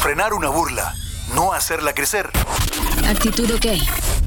Frenar una burla, no hacerla crecer. Actitud OK.